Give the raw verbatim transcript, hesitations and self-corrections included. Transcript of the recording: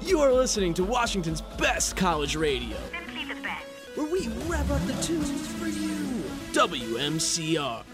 You are listening to Washington's best college radio. Simply the best. Where we rev up the tunes for you. W M C R.